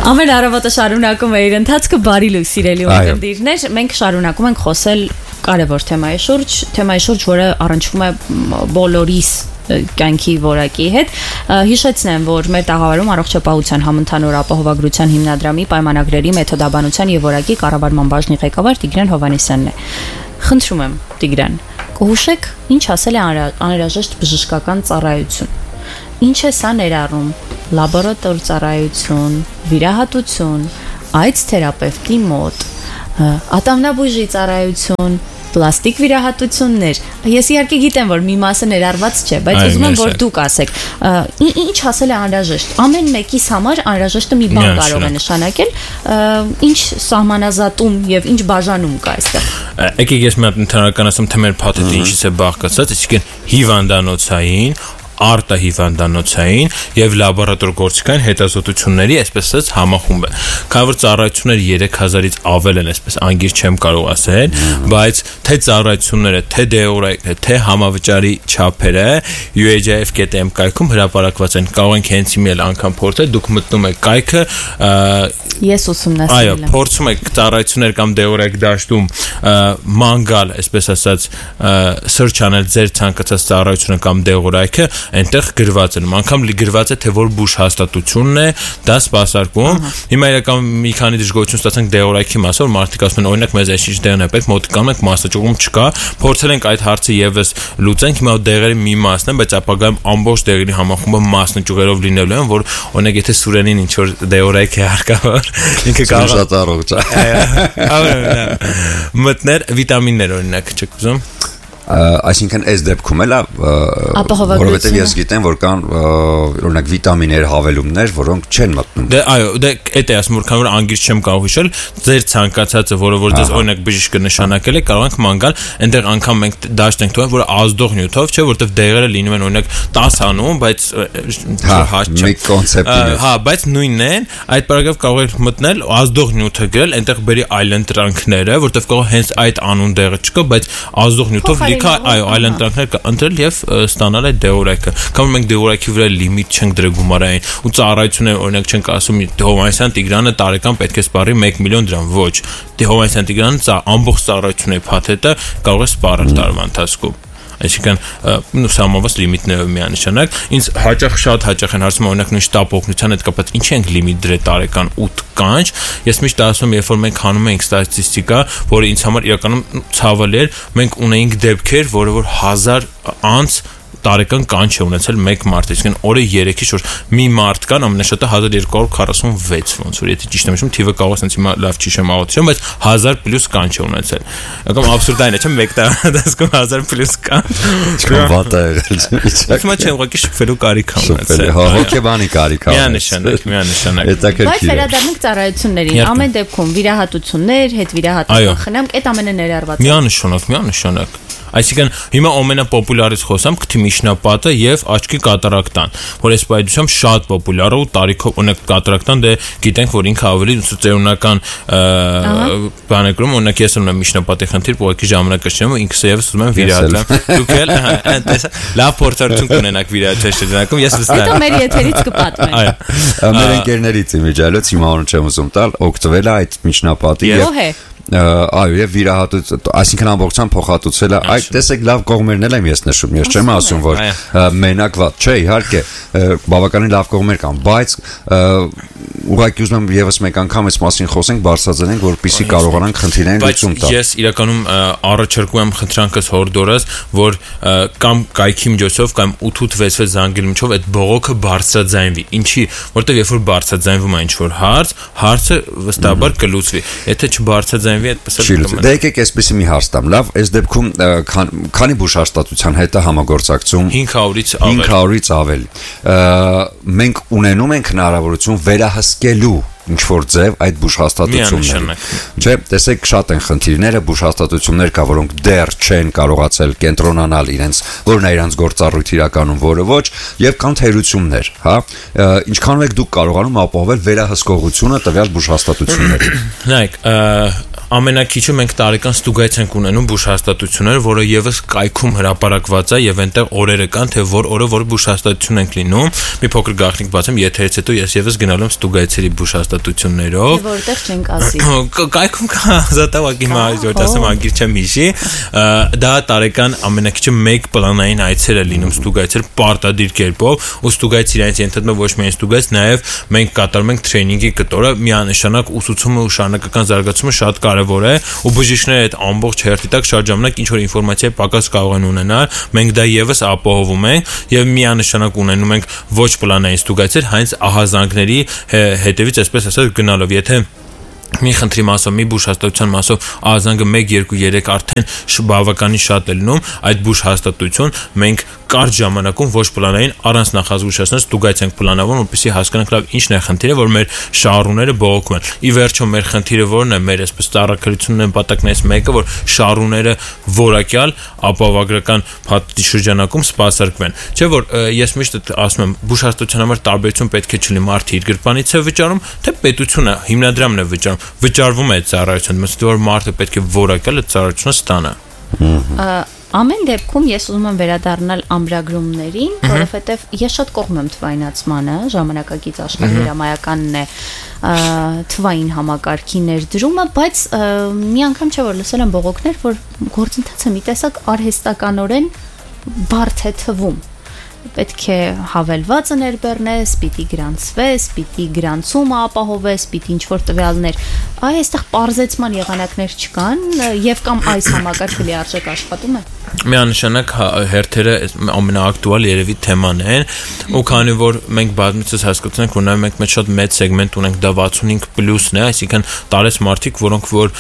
Ամեն առավոտը շարունակում է իր ընթացքը բարի լույս սիրելի ունկնդիրներ, մենք շարունակում ենք խոսել կարևոր թեմայի շուրջ, որը առնչվում է բոլորիս կյանքի որակի հետ։ Հիշեցնեմ, որ մեր տաղավարում առողջապահության համընդհանուր ապահովագրության հիմնադրամի պայմանագրերի մեթոդաբանության եւ որակի կառավարման բաժնի ղեկավար Տիգրան Հովհաննիսյանն է։ Խնդրում եմ, Տիգրան, կհուշեք, ինչ ասել է անհրաժեշտ բժշկական ծառայություն։ Ինչ է սա ներառում՝ լաբորատոր ծառայություն, վիրահատություն, այց թերապևտի մոտ, ատամնաբույժի ծառայություն, պլաստիկ վիրահատություններ։ Ես իհարկե գիտեմ, որ մի մասը ներառված չէ, բայց ուզում եմ, որ դուք ասեք, ինչ ասել է անհրաժեշտ։ Ամեն մեկիս համար անհրաժեշտը մի բան կարող է նշանակել, ինչ սահմանազատում եւ ինչ բաժանում կա այստեղ։ Եկեք ես մի հատ ընդհանրական ասեմ, թե մեր փաթեթը ինչից է բաղկացած, այսինքն հիվանդանոցային, արտահիվանդանոցային եւ լաբորատոր գործիքային հետազոտությունների, այսպես ասած, համախումբ է։ Քանի որ ծառայությունները 3000-ից ավել են, այսպես անգիր չեմ կարող ասել, բայց թե ծառայությունները, թե դեորայքը, թե համավճարի չափերը UHIF.am կայքում հրապարակված են։ Կարող ենք հենց իմել անգամ փորձել, դուք մտնում եք կայքը, ես ուսումնասիրել եմ։ Այո, փորձում եք ծառայություններ կամ դեորայք դաշտում մանգալ, այսպես ասած, search անել ձեր ցանկացած ծառայությունը կամ դեորայքը, այնտեղ գրված են, անգամ գրված է թե որ բուժ հաստատությունն է դա սպասարկում։ Հիմա իրական մի քանի դժգոհություն ստացանք դեորայքի մասով, որ մարդիկ ասում են օրինակ մեզ այսինչ դեղն է պետք, մոտիկանում ենք մասնաճյուղում չկա, փորձել ենք այդ հարցը եւս լուծենք, հիմա դեղերի մի մասն է, բայց ապագայում ամբողջ դեղերի համախումբը մասնաճյուղերով լինելու են, որ օրինակ եթե Սուրենին ինչ որ դեորայք է հարկավոր, ինքը կարող է շատ առողջ մտներ վիտամիններ օրինակ չեք ուզում։ Այսինքն այս դեպքում էլ որովհետև ես գիտեմ, որ կան օրինակ վիտամիններ, հավելումներ, որոնք չեն մտնում։ Դե այո, դե էդ է ասում, որ քանի որ անգիր չեմ կարող հիշել, ձեր ցանկացածը, որը որ ձեզ օրինակ բժիշկը նշանակել է, կարող ենք ման գալ, այնտեղ անգամ մենք դաշտ ենք թողել, որ ազդող նյութով, չէ, որովհետև դեղերը լինում են օրինակ 10 անուն, բայց հաշ չէ։ Մի կոնցեպտին է։ Հա, բայց նույնն են, այդ параգրաֆ կարող եք մտնել, ազդող նյութը գրել, այնտեղ բերի այլ ընտրանքները, որովհետև կարող հենց այդ անուն դեղը չկա, բայց ազդող նյութով այո, այլ ընտրանքներ ընտրել եւ ստանալ այդ դեորայքը։ Կամ մենք դեորայքի վրա լիմիտ չենք դրել գումարային ու ծառայություններ օրինակ չենք ասում Հովհաննիսյան Տիգրանը տարեկան պետք է սպառի 1 միլիոն դրամ, ոչ։ Հովհաննիսյան Տիգրանը ամբողջ ծառայությունների փաթեթը կարող է սպառել տարվա ընթացքում։ Այսինքն սահմանված լիմիտներով միանշանակ ինձ շատ հաճախ են հարցում օրինակ նույն շտապ օգնության հետ կապված ինչ ենք լիմիտ դրել տարեկան 8 կանչ ես միշտ ասում երբ որ մենք հանում ենք ստատիստիկա որը ինձ համար իրականում ցավալի էր մենք ունեինք դեպքեր որը որ 1000 անց տարեկան կանչ է ունեցել մեկ մարդ, այսինքն օրը 3-ի շուրջ մի մարդ կան, ամենաշատը 1246 ոնց որ եթե ճիշտ եմ հիշում, թիվը կարող է ասենց հիմա լավ չհիշեմ աղոթություն, բայց 1000 պլյուս կանչ է ունեցել։ Եկամ աբսուրդային է, չէ՞, մեկ տարածքում 1000 պլյուս կանչ։ Չկա վատ է եղել։ Հիմա չեմ ուղղակի շփվելու կարիք ա ունեցել։ Հա, հոգեբանի կարիք ա։ Միանշանակ։ Բայց վերադառնանք ծառայություններին, ամեն դեպքում վիրահատություններ, հետ վիրահատական խնամք, այդ ամենը ներառված է։ Միանշանակ։ Այսինքն հիմա ամենապոպուլարից խոսամ քթի միջնապատը եւ աչքի կատարակտան, որ այս պայծությամբ շատ պոպուլար է ու տարիքով օրինակ կատարակտան դե գիտենք որ ինքը ավելի ծերունական բան է գրում, օրինակ ես ունեմ միջնապատի խնդիր, ուղղակի ժամանակը չեմ ու ինքս եւս ուզում եմ վիրահատեմ։ Դուք էլ այնտես լավ փորձառություն կունենաք վիրահատության շրջանակում, ես վստահ եմ։ Հետո մեր եթերից կպատմեն։ Այո։ Մեր ընկերներից իմիջիալոց հիմա օրը չեմ ուզում տալ, օգտվել է այդ միջնապատի եւ այո, եւ վիրահատություն, այսինքն ամբողջությամբ փոխհատուցել է։ Այդ տեսեք լավ կողմերն էլ եմ ես նշում, ես չեմ ասում որ մենակ վատ չէ, իհարկե բավականին լավ կողմեր կան, բայց ուղղակի ուզում եմ եւս մեկ անգամ այս մասին խոսենք, բարձրացնենք, որպեսզի կարողանանք խնդիրներին լուծում տալ։ Ես իրականում առաջարկում եմ խնդրանքս հորդորած, որ կամ կայքի միջոցով կամ 8866 զանգել միջով այդ բողոքը բարձրաձայնվի։ Ինչի, որտեղ երբ որ բարձրաձայնվում է ինչ-որ հարցը վստահաբար կլուծվի։ Եթե չբարձրաձայնվի, այդպես էլ կմնա։ Դե եկեք այսպեսի մի հարց տամ։ Լավ, այս դեպքում քանի բուժհաստատության հետ է համագործակցում 500-ից ավել։ Մենք ունենում ենք հնարավորություն վերահսկելու ինչ-որ ձև այդ բուժհաստատությունները։ Չէ, տեսեք շատ են խնդիրները, բուժհաստատություններ կա, որոնք դեռ չեն կարողացել կենտրոնանալ իրենց, որն է իրենց գործառույթ իրականում, որը ոչ, եւ կան թերություններ, հա։ Ինչքանով եք դուք կարողանում ապահովել վերահսկողությունը տվյալ բուժհաստատությունների։ Նայեք, ամենակիչը մենք տարեկան ստուգայց ենք ունենում բուժհաստատությունները, որը եւս կայքում հրապարակված է եւ այնտեղ օրերը կան, թե որ օրը որ բուժհաստատություն ենք լինում։ Մի փոքր գաղտնիք բացեմ, եթերից հետո ես եւս գնալու եմ ստուգայցերի բուժհաստատություն հաստատություններով։ Որտեղ չենք ասի։ Կայքում կա ազատավակի մայր, ասեմ անգիր չեմ հիշի, դա տարեկան ամենակիչը 1 պլանային այցեր է լինում ստուգայցեր պարտադիր կերպով, ու ստուգայց իրենց ենթադրում ոչ միայն ստուգայց, նաև մենք կատարում ենք տրեյնինգի կտորը, միանշանակ ուսուցումը ու շարունակական զարգացումը շատ կարևոր է, ու բժիշկները այդ ամբողջ հերթի տակ շատ ժամանակ ինչ որ ինֆորմացիա պակաս կարող են ունենալ, մենք դա եւս ապահովում ենք եւ միանշանակ ունենում ենք ոչ պլանային ստուգայցեր հենց ահազանգների հետևից, այսպես ասած, գնալով, եթե մի խնդրի մասով, մի բուժ հաստատության մասով ահազանգը 1, 2, 3 արդեն բավականին շատ է լինում, այդ բուժ հաստատություն մենք կարճ ժամանակում ոչ պլանային առանց նախազգուշացնել ստուգայց ենք պլանավորում, որպեսզի հասկանանք լավ ինչն է խնդիրը, որ մեր շահառուները բողոքում են։ Ի վերջո մեր խնդիրը որն է, մեր այսպես ծառայությունների նպատակներից մեկը, որ շահառուները որակյալ ապահովագրական փաթեթի շրջանակում սպասարկվեն։ Չէ՞ որ ես միշտ ասում եմ, բուժ հաստատության համար տարբերություն պետք է չլինի, մարդը իր գրպանից է վճարում, թե պետությունը, հիմնադրամն է վճարում։ Վճարվում է այդ ծառայությունը, մտածում որ մարդը պետք է որակյալ այդ ծառայությունը ստանա։ Ամեն դեպքում ես ուզում եմ վերադառնալ ամրագրումներին, որովհետև ես շատ կողմ եմ թվայնացմանը, ժամանակակից աշխարհի հրամայականն է թվային համակարգի ներդրումը, բայց մի անգամ չէ որ լսել եմ բողոքներ, որ գործընթացը մի տեսակ արհեստականորեն բարդ է թվում։ Պետք է հավելվածը ներբեռնես, պիտի գրանցվես, պիտի գրանցումը ապահովես, պիտի ինչ-որ տվյալներ։ Այստեղ պարզեցման եղանակներ չկան եւ կամ այս համակարգը լիարժեք աշխատում է։ Միանշանակ հերթերը ամենաակտուալ երևի թեման են, ու քանի որ մենք բազմիցս հասկացել ենք, որ նաև մենք մեծ շատ մեծ սեգմենտ ունենք, դա 65+-ն է, այսինքն տարեց մարդիկ, որոնք որ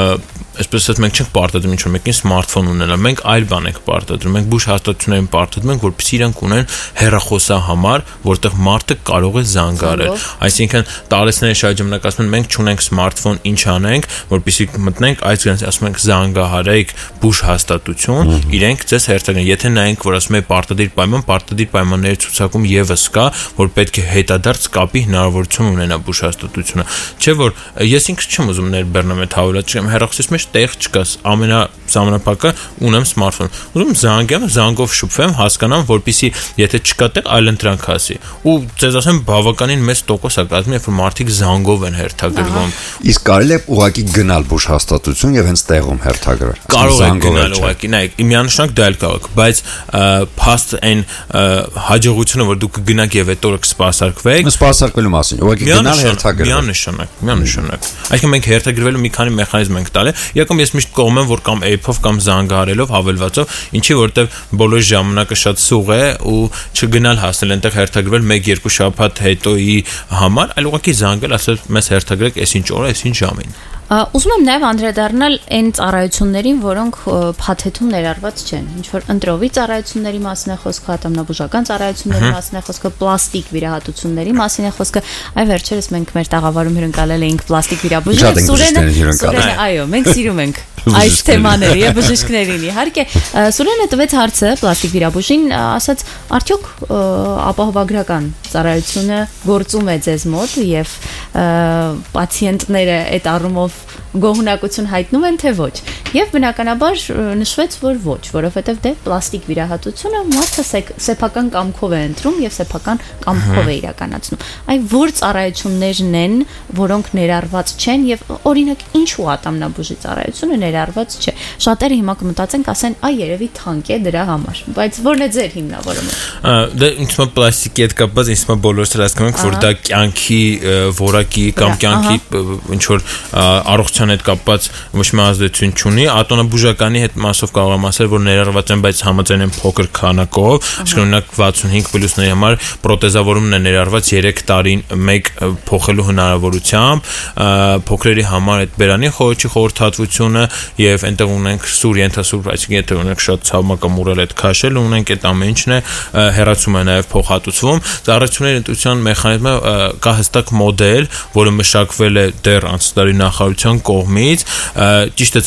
այսպես ասած մենք չենք պարտադրում ինչ-որ մեկին սմարթֆոն ունենալ, մենք այլ բան ենք պարտադրում, մենք բուժ հաստատություններին պարտադրում ենք, որպեսզի իրանք ունեն հեռախոսահամար, որտեղ մարդը կարող է զանգարել։ Այսինքն տարեցների շատ ժամանակ ասում են մենք չունենք սմարթֆոն, ինչ անենք, որպեսզի մտնենք այս գրանցի, ասում ենք զանգահարեք բուժ հաստատություն, իրենք ձեզ հերթական, եթե նայենք, որ ասում է պարտադիր պայմանների ցուցակում եւս կա, որ պետք է հետադարձ կապի հնարավորություն ունենա բուժ հաստատությունը։ Չէ՞ որ ես ինքս չեմ ուզում ներբեռնեմ այդ հավելածը, հեռախոսից մեջ տեղ չկա, ամենասահմանափակը ունեմ սմարթֆոն։ Ուզում զանգեմ, զանգով շփվեմ, հասկանամ, որպեսզի եթե չկա տեղ, այլ ընտրանք հասի։ Ու ձեզ ասեմ, բավականին մեծ տոկոս է կազմում, երբ որ մարդիկ զանգով են հերթագրվում։ Իսկ կարելի է ուղղակի գնալ բուժ հաստատություն եւ հենց տեղում հերթագրել։ Կարող է գնալ ուղղակի, նայեք, միանշանակ դա էլ կարող, բայց փաստ այն հաջողությունը, որ դուք կգնաք եւ այդ օրը կսպասարկվեք։ Սպասարկվելու մասին, ուղղակի գնալ հերթագրել։ Միանշանակ։ Այսինքն մենք հերթագրվելու մի քանի մեխանիզմ ենք տալի։ Եկամ ես միշտ կողմ եմ, որ կամ app-ով կամ զանգահարելով, հավելվածով, ինչի որտեվ բոլոր ժամանակը շատ սուղ է ու չգնալ հասնել այնտեղ հերթագրվել 1-2 շաբաթ հետոյի համար, այլ ուղղակի զանգել, ասել մեզ հերթագրեք այսինչ օրը, այսինչ ժամին։ Ուզում եմ նաև անդրադառնալ այն ծառայություններին, որոնք փաթեթում ներառված չեն։ Ինչ որ ընտրովի ծառայությունների մասին է խոսքը, ատամնաբուժական ծառայությունների մասին է խոսքը, պլաստիկ վիրահատությունների մասին է խոսքը։ Այ վերջերս մենք մեր տաղավարում հյուրընկալել էինք պլաստիկ վիրաբույժ Սուրենը, այո, մենք սիրում ենք այս թեմաները եւ բժիշկներին իհարկե։ Սուրենը տվեց հարցը պլաստիկ վիրաբույժին, ասաց, արդյոք ապահովագրական ծառայությունը գործում է ձեզ մոտ եւ պացիենտները այդ առումով գոհունակություն հայտնում են թե ոչ։ Եվ բնականաբար նշվեց, որ ոչ, որովհետև դե պլաստիկ վիրահատությունը մարդը սեփական կամքով է ընտրում եւ սեփական կամքով է իրականացնում։ Այ որ ծառայություններն են, որոնք ներառված չեն եւ օրինակ ինչու ատամնաբուժի ծառայությունը ներառված չէ։ Շատերը հիմա կմտածեն, կասեն, այ երևի թանկ է դրա համար, բայց ո՞րն է ձեր հիմնավորումը։ Դե ինձ մոտ պլաստիկի հետ կապված ինձ մոտ բոլորս հասկանում ենք, որ դա կյանքի որակի կամ կյանքի ինչ որ առողջության հետ կապված ոչ մի ազդեցություն չունի, ատոնաբուժականի հետ մասով կարող եմ ասել, որ ներառված են, բայց համաձայն են փոքր քանակով, այսինքն օրինակ 65+-ների համար պրոթեզավորումն է ներառված 3 տարին մեկ փոխելու հնարավորությամբ, փոքրերի համար այդ բերանի խոհի խորհրդատվությունը եւ այնտեղ ունենք սուր ենթասուր, այսինքն եթե ունենք շատ ցավմակամուրել այդ քաշել, ունենք այդ ամեն ինչն է հեռացում է նաեւ փոխհատուցվում, ծառայությունների ընտրության մեխանիզմը կա հստակ մոդել, որը մշակվել է դեռ անցած տարի նախարարության կողմից, ճիշտ է ծառայությունների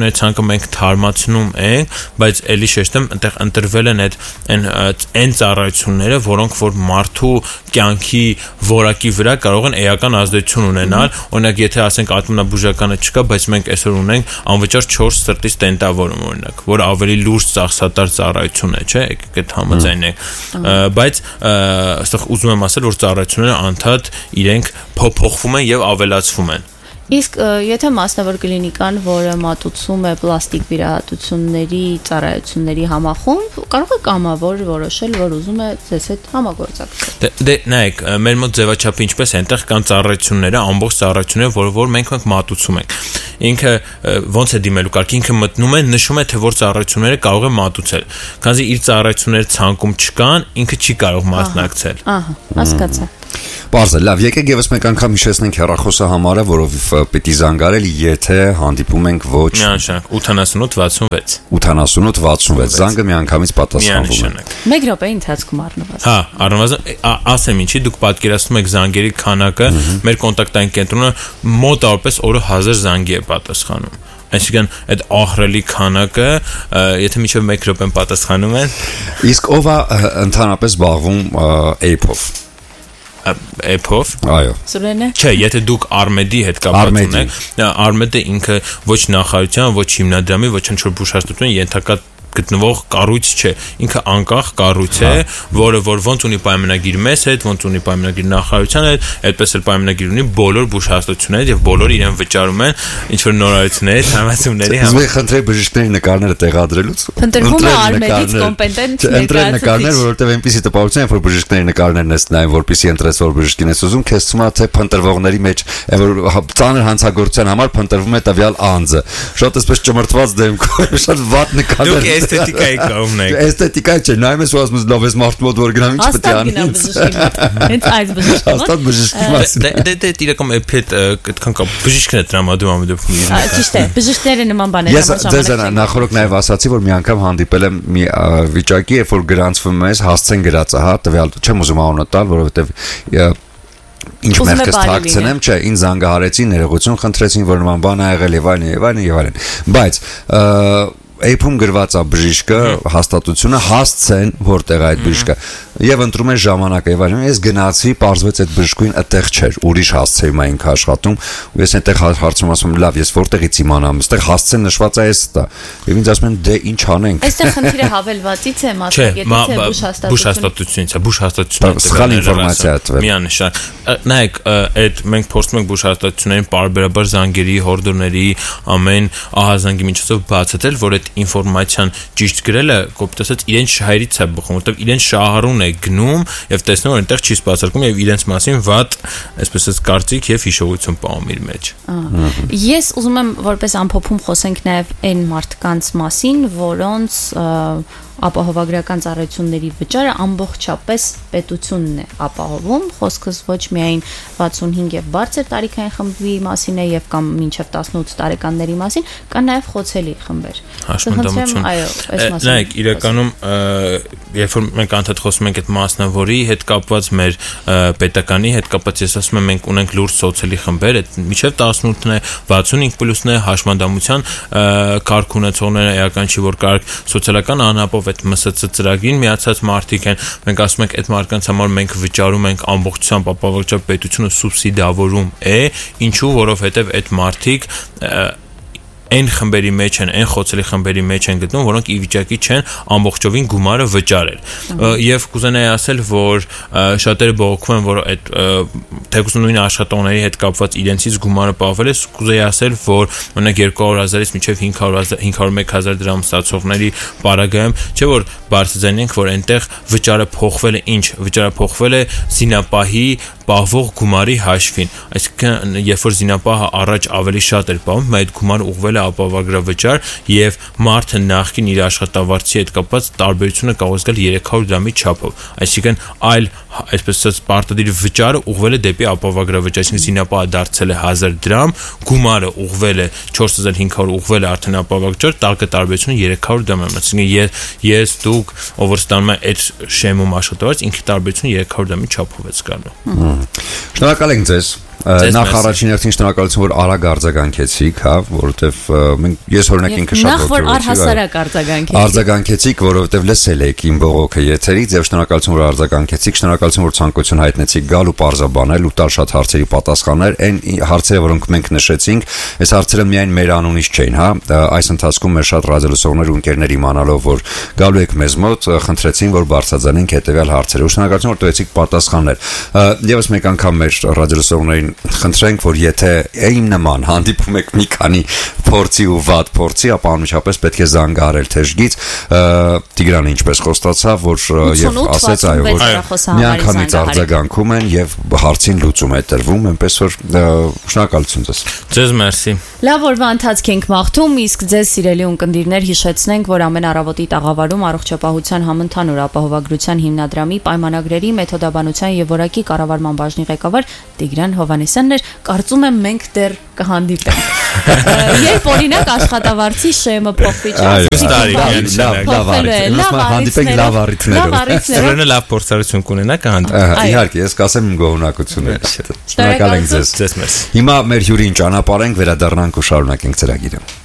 ծառայությունների ցանկը մենք թարմացնում ենք, բայց ելի շեշտեմ, այնտեղ ընտրվել են այն ծառայությունները, որոնք որ մարդու կյանքի որակի վրա կարող են էական ազդեցություն ունենալ, օրինակ եթե ասենք ատոմնաբուժականը չկա, բայց մենք այսօր ունենք անվճար 4 սրտի ստենտավորում օրինակ, որ ավելի լուրջ ծախսատար ծառայություն է, չէ՞, այդ համաձայնենք, բայց այստեղ ուզում եմ ասել, որ ծառայությունները անդադ իրենք փոփոխվում են եւ ավելացվում են։ Իսկ եթե մասնավոր կլինիկան, որը մատուցում է պլաստիկ վիրահատությունների ծառայությունների համախումբ, կարող է կամավոր որոշել, որ ուզում է ձեզ հետ համագործակցել։ Դե նայեք, մեր մոտ ձևաչափը ինչպես է, այնտեղ կան ծառայությունները, ամբողջ ծառայությունները, որ մենք մատուցում ենք։ Ինքը ոնց է դիմելու կարգ, ինքը մտնում է, նշում է թե որ ծառայությունները կարող է մատուցել։ Քանզի իր ծառայությունների ցանկում չկան, ինքը չի կարող մասնակցել։ Ահա, հասկացա։ Բարձր, լավ, եկեք եւս մեկ անգամ հիշեցնենք հեռախոսը համարը, որով պիտի զանգարել, եթե հանդիպում ենք ոչ։ Միանշանակ 8866 8866 զանգը միանգամից պատասխանվում է։ 1 րոպեի ընթացքում առնվազն։ Հա, առնվազն ասեմ ինչի, դուք պատկերացնում եք զանգերի քանակը, մեր կոնտակտային կենտրոնը մոտավորապես օրը 1000 զանգի է պատասխանում։ Այսինքն այդ ահռելի քանակը, եթե մինչև 1 րոպեն պատասխանում են, իսկ ով է ընդհանրապես զբաղվում APO-ով։ Էփով։ Այո։ Սուրենը։ Չէ, եթե դուք Արմեդի հետ կապված ունեք, Արմեդը ինքը ոչ նախարարության, ոչ հիմնադրամի, ոչ ինչ-որ բուժհաստատության ենթակա գտնվող կառույց չէ, ինքը անկախ կառույց է, որը որ ոնց ունի պայմանագիր մեզ հետ, ոնց ունի պայմանագիր նախարարության հետ, այդպես էլ պայմանագիր ունի բոլոր բուժհաստատությունների եւ բոլորը իրեն վճարում են ինչ որ նորարարությունների, համացումների համար։ Ես խնդրեի բժիշկների նկարները տեղադրելուց։ Փնտրվում է Արմեդից կոմպետենտ նկարներ, որովհետեւ այնպեսի տպավորություն է, որ բժիշկների նկարներն ես նայում, որպեսզի ընտրես որ բժիշկին ես ուզում, քեզ թվում է թե փնտրվողների մեջ, որ ծանր հանցագործության համար փնտրվում է տվյալ անձը։ Շատ էսպես ճմրթված դեմքով, շատ վատ նկարներ։ Էսթետիկայի կողմն է։ Էսթետիկա չէ, նայում ես ու ասում ես լավ ես մարդու մոտ որ գնամ ինչ պետք է անի։ Հենց այս բժիշկի մոտ։ Հաստատ բժիշկի մասին։ Դե իրական էփետ այդքան կա բժիշկն է տրամադրում ամեն դեպքում։ Ճիշտ է, բժիշկները նման բաներ Ես ձեզ նախորդ նաև ասացի, որ մի անգամ հանդիպել եմ մի վիճակի, երբ որ գրանցվում ես, հասցեն գրածը, հա, տվյալ չեմ ուզում անունը տալ, որովհետև ինչ մեղքս թաքցնեմ, չէ, ինձ զանգահարեցին, ներողություն խնդրեցին, որ նման բան ա եղել եւ այլն, բայց Էփում գրված է բժիշկը, հաստատությունը հասցեն որտեղ է այդ բժիշկը եւ ընտրում են ժամանակը եւ այլն։ Ես գնացի, պարզվեց այդ բժշկուին այդտեղ չէր, ուրիշ հասցեում է ինքը աշխատում, ու ես այդտեղ հարցում ասում լավ, ես որտեղից իմանամ, այստեղ հասցեն նշված է էս դա։ Եվ ինձ ասում են դե ինչ անենք։ Այստեղ խնդիրը հավելվածից է, մասնագետից է, բուժհաստատությունից է, բուժհաստատությունը սխալ ինֆորմացիա է տվել։ Միանշանակ։ Նայեք, այդ մենք փորձում ենք բուժհաստատություններին պարբերաբար զանգերի, հորդորների, ամեն ահազանգի միջոցով բացատրել, որ այդ ինֆորմացիան ճիշտ գրելը կոպիտ ասած իրենց շահերից է բխում, որովհետև իրենց շահառուն է գնում եւ տեսնում որ այնտեղ չի սպասարկում եւ իրենց մասին վատ, այսպես ասած, կարծիք եւ հիշողություն պահում իր մեջ։ Ես ուզում եմ որպես ամփոփում խոսենք նաեւ այն մարդկանց մասին, որոնց ապահովագրական ծառայությունների վճարը ամբողջապես պետությունն է ապահովում, խոսքս ոչ միայն 65 եւ բարձր տարիքային խմբի մասին է եւ կամ մինչեւ 18 տարեկանների մասին, կան նաեւ խոցելի խմբեր։ Հաշմանդամություն։ Այո, այս մասին։ Նայեք, իրականում երբ որ մենք անդադ խոսում ենք այդ մասնավորի հետ կապված, մեր պետականի հետ կապված, ես ասում եմ մենք ունենք լուրջ սոցիալի խմբեր, այդ մինչեւ 18-ն է, 65+-ն է, հաշմանդամության կարգ ունեցողները էական չի որ կարգ սոցիալական անապահով այդ ՄՍՑ ծրագրին միացած մարդիկ են, մենք ասում ենք այդ մարդկանց համար մենք վճարում ենք ամբողջությամբ ապահովագրական պետությունը սուբսիդավորում է, ինչու, որովհետև այդ մարդիկ այն խմբերի մեջ են, այն խոցելի խմբերի մեջ են գտնում, որոնք ի վիճակի չեն ամբողջովին գումարը վճարել։ Եվ կուզենայի ասել, որ շատերը բողոքում են, որ այդ թեկուզ նույն աշխատողների հետ կապված իրենցից գումարը պահվել է, կուզեի ասել, որ օրինակ 200,000-ից մինչև 501,000 դրամ ստացողների պարագայում, չէ՞ որ բարձրացնենք, որ այնտեղ վճարը փոխվել է ինչ, վճարը փոխվել է զինապահի պահվող գումարի հաշվին, այսինքն երբ որ զինապահը առաջ ավելի շատ էր պահում, այդ գումարը ուղղվել է ապահովագրավճար եւ մարդը նախքին իր աշխատավարձի հետ կապված տարբերությունը կարող է գալ 300 դրամի չափով, այսինքն այլ այսպես ասած պարտադիր վճարը ուղղվել է դեպի ապահովագրավճար, այսինքն զինապահը դարձել է 1000 դրամ, գումարը ուղղվել է 4500 ուղղվել է արդեն ապահովագրավճար, տակը տարբերությունը 300 դրամ է, այսինքն ես դուք ով որ ստանում է այդ շեմում աշխատավարձ, ինքի տարբերությունը 300 դրամի չափով է գալու։ Շնորհակալ ենք ձեզ Նախ առաջին հերթին շնորհակալություն, որ արագ արձագանքեցիք, հա, որովհետև ես օրինակ ինքը շատ ողջունում եմ։ Նախ որ առհասարակ արձագանքեցիք։ Արձագանքեցիք, որովհետև լսել եք իմ բողոքը եթերից, եւ շնորհակալություն, որ արձագանքեցիք, շնորհակալություն, որ ցանկություն հայտնեցիք գալ ու պարզաբանել ու տալ շատ հարցերի պատասխաններ, այն հարցերը, որոնք մենք նշեցինք, այս հարցերը միայն մեր անունից չէին, հա, այս ընթացքում մեր շատ ռադիոլսողներ ու ընկերներ իմանալով, որ գալու եք մեզ մոտ, խնդրեցին, որ բարձրացնենք հետեւյալ հարցերը։ Շնորհակալություն, որ տվեցիք պատասխաններ։ Եվս մեկ անգամ մեր ռադիոլսողներին խնդրենք, որ եթե իմ նման հանդիպում եք մի քանի փորձի ու վատ փորձի, ապա անմիջապես պետք է զանգահարել թեժգից։ Տիգրանը ինչպես խոստացավ, որ եւ ասեց այո, որ միանգամից արձագանքում են եւ հարցին լուծում է տրվում, այնպես որ շնորհակալություն ձեզ։ Ձեզ մերսի։ Լավ օրվա ընթացք ենք մաղթում, իսկ ձեզ սիրելի ունկնդիրներ հիշեցնենք, որ ամեն առավոտի տաղավարում առողջապահության համընդհանուր ապահովագրության հիմնադրամի պայմանագրերի մեթոդաբանության եւ որակի կառավարման բաժնի ղեկավար Տիգրան Հովհաննիսյանն էր, կարծում եմ մենք դեռ կհանդիպենք։ Երբ օրինակ աշխատավարձի շեմը փոխվի հանդիպենք լավ առիթներով։ Սրանը լավ փորձառություն կունենա կհանդիպենք։ Իհարկե, ես կասեմ իմ գոհունակությունը։ Շնորհակալ ենք ձեզ։ Ձեզ մեզ։ Հիմա մեր հյուրին ճանապարհենք, վերադառնանք ու շարունակենք ծրագիրը։